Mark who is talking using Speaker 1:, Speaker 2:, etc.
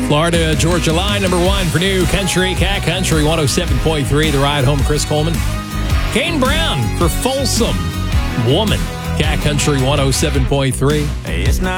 Speaker 1: Florida, Georgia line, number 1 for New Country, Cat Country 107.3, The Ride Home, Chris Coleman. Kane Brown for Folsom Woman, Cat Country 107.3.
Speaker 2: It's not